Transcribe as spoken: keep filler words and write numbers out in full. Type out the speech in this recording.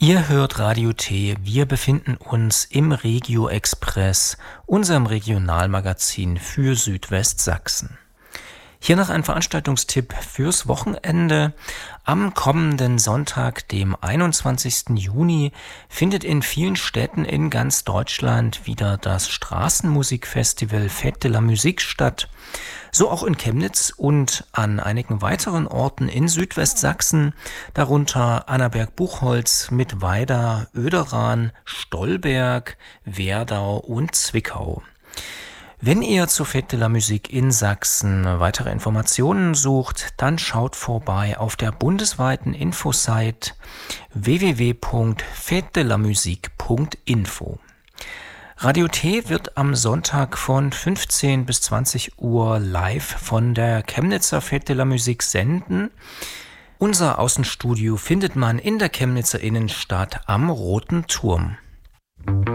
Ihr hört Radio T. Wir befinden uns im Regio Express, unserem Regionalmagazin für Südwestsachsen. Hier noch ein Veranstaltungstipp fürs Wochenende. Am kommenden Sonntag, dem einundzwanzigsten Juni, findet in vielen Städten in ganz Deutschland wieder das Straßenmusikfestival Fête de la Musique statt. So auch in Chemnitz und an einigen weiteren Orten in Südwestsachsen, darunter Annaberg-Buchholz, Mittweida, Oederan, Stolberg, Werdau und Zwickau. Wenn ihr zur Fête de la Musique in Sachsen weitere Informationen sucht, dann schaut vorbei auf der bundesweiten Infosite w w w punkt fête de la musique punkt info. Radio T wird am Sonntag von fünfzehn bis zwanzig Uhr live von der Chemnitzer Fête de la Musique senden. Unser Außenstudio findet man in der Chemnitzer Innenstadt am Roten Turm.